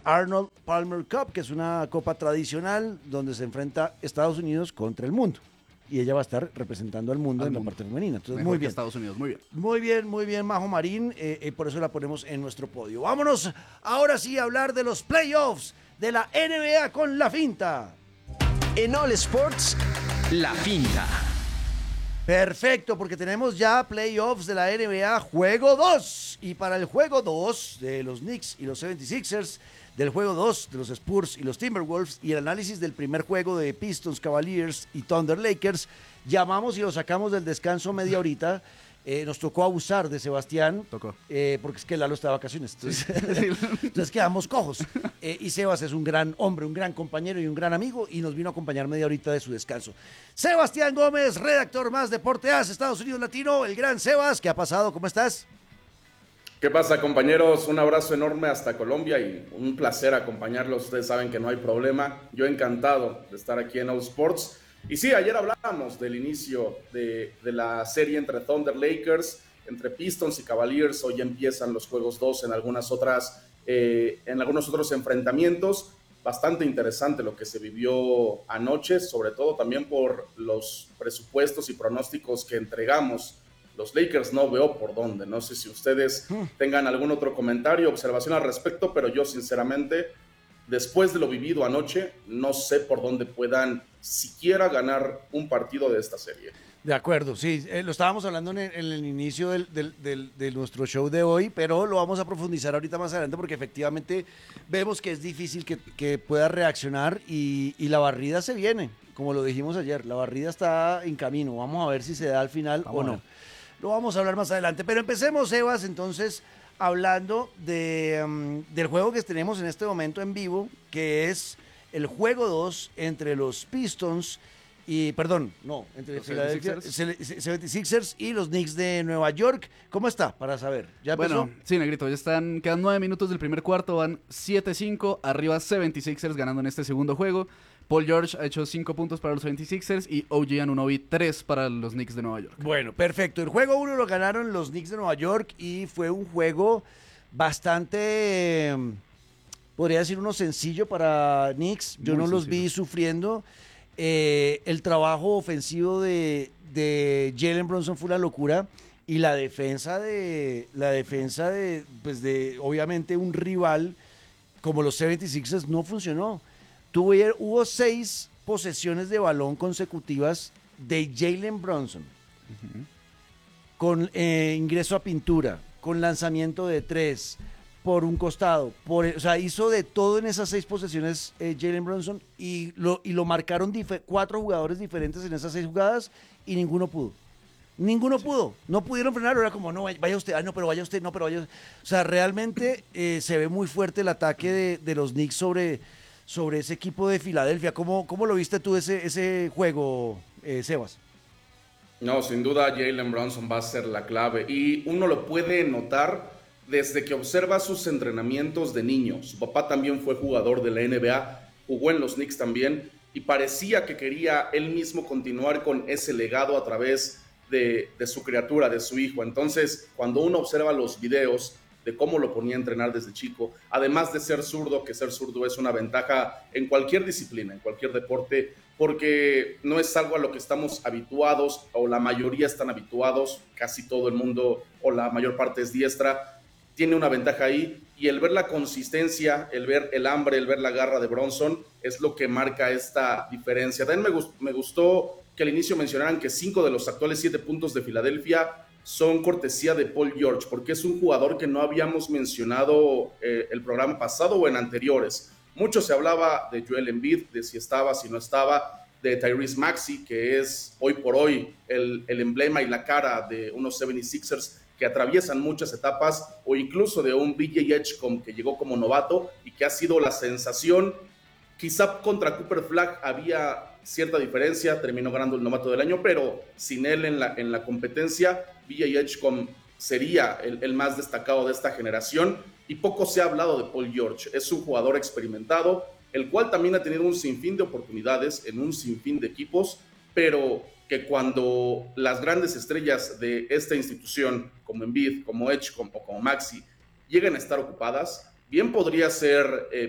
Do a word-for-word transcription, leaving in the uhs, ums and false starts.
Arnold Palmer Cup, que es una copa tradicional donde se enfrenta Estados Unidos contra el mundo. Y ella va a estar representando al mundo Al en mundo. la parte femenina. Entonces, Mejor muy que bien. Estados Unidos, muy bien. Muy bien, muy bien, Majo Marín. Eh, eh, por eso la ponemos en nuestro podio. Vámonos ahora sí a hablar de los playoffs de la N B A con la finta. En All Sports, la finta. Perfecto, porque tenemos ya playoffs de la N B A juego dos. Y para el juego dos de los Knicks y los setenta y sixers, del juego dos de los Spurs y los Timberwolves, y el análisis del primer juego de Pistons, Cavaliers y Thunder Lakers, llamamos y lo sacamos del descanso media horita. Eh, nos tocó abusar de Sebastián, Tocó. eh, porque es que Lalo está de vacaciones, entonces, entonces quedamos cojos. Eh, y Sebas es un gran hombre, un gran compañero y un gran amigo, y nos vino a acompañar media horita de su descanso. Sebastián Gómez, redactor más Deporte A C, Estados Unidos Latino, el gran Sebas, ¿qué ha pasado? ¿Cómo estás? ¿Qué pasa, compañeros? Un abrazo enorme hasta Colombia y un placer acompañarlos. Ustedes saben que no hay problema. Yo encantado de estar aquí en All Sports. Y sí, ayer hablábamos del inicio de, de la serie entre Thunder Lakers, entre Pistons y Cavaliers. Hoy empiezan los juegos dos en algunas otras, eh, en algunos otros enfrentamientos. Bastante interesante lo que se vivió anoche, sobre todo también por los presupuestos y pronósticos que entregamos. Los Lakers no veo por dónde. No sé si ustedes tengan algún otro comentario, observación al respecto, pero yo sinceramente, después de lo vivido anoche, no sé por dónde puedan siquiera ganar un partido de esta serie. De acuerdo, sí, eh, lo estábamos hablando en el, en el inicio del, del, del, de nuestro show de hoy, pero lo vamos a profundizar ahorita más adelante porque efectivamente vemos que es difícil que, que pueda reaccionar y, y la barrida se viene, como lo dijimos ayer, la barrida está en camino, vamos a ver si se da al final vamos o no. Lo vamos a hablar más adelante, pero empecemos, Evas, entonces, hablando de, um, del juego que tenemos en este momento en vivo, que es el juego dos entre los Pistons y, perdón, no, entre los setenta y sixers y los Knicks de Nueva York. ¿Cómo está? Para saber. ¿Ya empezó? Bueno, sí, Negrito, ya están, quedan nueve minutos del primer cuarto, van siete cinco, arriba setenta y sixers ganando en este segundo juego. Paul George ha hecho cinco puntos para los setenta y sixers y O G Anunoby tres para los Knicks de Nueva York. Bueno, perfecto. El juego uno lo ganaron los Knicks de Nueva York y fue un juego bastante, podría decir uno sencillo para Knicks. Yo Muy no los sencillo. vi sufriendo. Eh, el trabajo ofensivo de, de Jalen Brunson fue una locura y la defensa de, la defensa de, pues de, obviamente un rival como los setenta y sixers no funcionó. Tuvo, hubo seis posesiones de balón consecutivas de Jalen Brunson, uh-huh. con eh, ingreso a pintura, con lanzamiento de tres, por un costado, por, o sea, hizo de todo en esas seis posesiones eh, Jalen Brunson y lo, y lo marcaron dif- cuatro jugadores diferentes en esas seis jugadas y ninguno pudo. Ninguno sí. pudo, no pudieron frenarlo, era como, no, vaya usted, ah, no, pero vaya usted, no, pero vaya usted. O sea, realmente eh, se ve muy fuerte el ataque de, de los Knicks sobre... sobre ese equipo de Filadelfia. ¿Cómo, cómo lo viste tú ese, ese juego, eh, Sebas? No, sin duda Jalen Brunson va a ser la clave y uno lo puede notar desde que observa sus entrenamientos de niño. Su papá también fue jugador de la N B A, jugó en los Knicks también y parecía que quería él mismo continuar con ese legado a través de, de su criatura, de su hijo. Entonces, cuando uno observa los videos de cómo lo ponía a entrenar desde chico, además de ser zurdo, que ser zurdo es una ventaja en cualquier disciplina, en cualquier deporte, porque no es algo a lo que estamos habituados, o la mayoría están habituados, casi todo el mundo, o la mayor parte es diestra, tiene una ventaja ahí, y el ver la consistencia, el ver el hambre, el ver la garra de Brunson, es lo que marca esta diferencia. También me, gust- me gustó que al inicio mencionaran que cinco de los actuales siete puntos de Filadelfia son cortesía de Paul George, porque es un jugador que no habíamos mencionado eh, el programa pasado o en anteriores. Mucho se hablaba de Joel Embiid, de si estaba, si no estaba, de Tyrese Maxey, que es hoy por hoy el, el emblema y la cara de unos setenta y sixers que atraviesan muchas etapas, o incluso de un B J Edgecombe que llegó como novato y que ha sido la sensación. Quizá contra Cooper Flagg había cierta diferencia, terminó ganando el novato del año, pero sin él en la, en la competencia, B J Edgecombe sería el, el más destacado de esta generación, y poco se ha hablado de Paul George. Es un jugador experimentado, el cual también ha tenido un sinfín de oportunidades en un sinfín de equipos, pero que cuando las grandes estrellas de esta institución, como Embiid, como Edgecombe o como Maxey, lleguen a estar ocupadas, bien podría ser eh,